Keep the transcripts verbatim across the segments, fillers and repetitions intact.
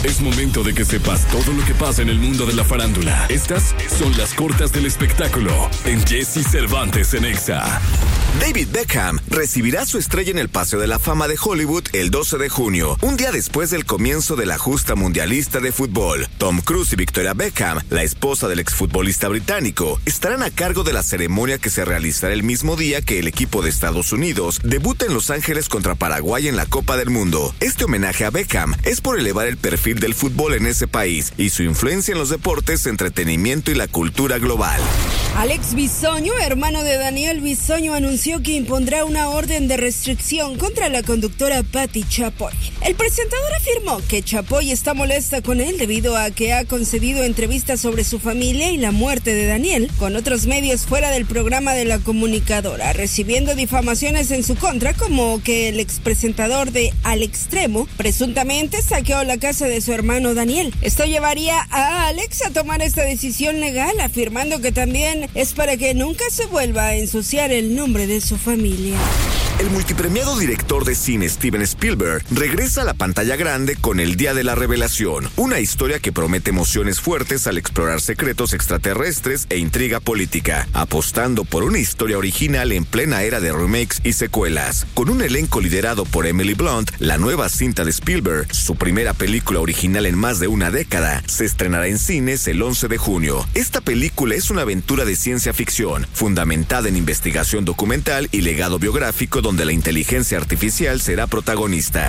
Es momento de que sepas todo lo que pasa en el mundo de la farándula. Estas son las cortas del espectáculo en Jesse Cervantes en Exa. David Beckham recibirá su estrella en el Paseo de la Fama de Hollywood el doce de junio, un día después del comienzo de la justa mundialista de fútbol. Tom Cruise y Victoria Beckham, la esposa del exfutbolista británico, estarán a cargo de la ceremonia que se realizará el mismo día que el equipo de Estados Unidos debuta en Los Ángeles contra Paraguay en la Copa del Mundo. Este homenaje a Beckham es por elevar el perfil del fútbol en ese país y su influencia en los deportes, entretenimiento y la cultura global. Alex Bisoño, hermano de Daniel Bisoño, anunció que impondrá una orden de restricción contra la conductora Patti Chapoy. El presentador afirmó que Chapoy está molesta con él debido a que ha concedido entrevistas sobre su familia y la muerte de Daniel con otros medios fuera del programa de la comunicadora, recibiendo difamaciones en su contra, como que el expresentador de Al Extremo presuntamente saqueó la casa de su hermano Daniel. Esto llevaría a Alex a tomar esta decisión legal, afirmando que también es para que nunca se vuelva a ensuciar el nombre de su familia. El multipremiado director de cine Steven Spielberg regresa a la pantalla grande con El Día de la Revelación, una historia que promete emociones fuertes al explorar secretos extraterrestres e intriga política, apostando por una historia original en plena era de remakes y secuelas. Con un elenco liderado por Emily Blunt, la nueva cinta de Spielberg, su primera película original en más de una década, se estrenará en cines el once de junio. Esta película es una aventura de ciencia ficción, fundamentada en investigación documental y legado biográfico, donde la inteligencia artificial será protagonista.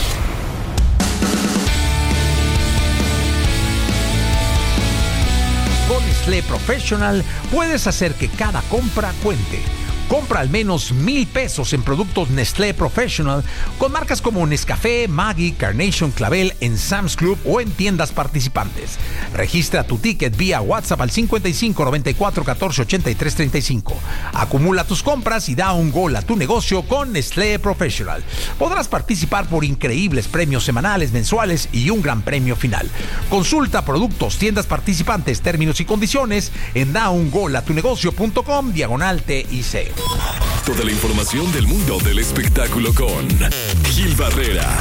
Con Nestlé Professional puedes hacer que cada compra cuente. Compra al menos mil pesos en productos Nestlé Professional con marcas como Nescafé, Maggi, Carnation, Clavel en Sam's Club o en tiendas participantes. Registra tu ticket vía WhatsApp al cincuenta y cinco, noventa y cuatro, catorce, ochenta y tres, treinta y cinco. Acumula tus compras y da un gol a tu negocio con Nestlé Professional. Podrás participar por increíbles premios semanales, mensuales y un gran premio final. Consulta productos, tiendas participantes, términos y condiciones en da un gol a tu negocio punto com diagonal T I C. Toda la información del mundo del espectáculo con Gil Barrera,